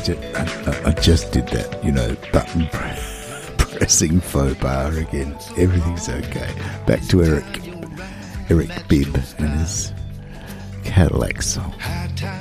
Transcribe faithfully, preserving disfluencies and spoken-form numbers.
just, I, I just did that, you know, button pressing faux pas again. Everything's okay. Back to Eric, Eric Bibb and his Cadillac song.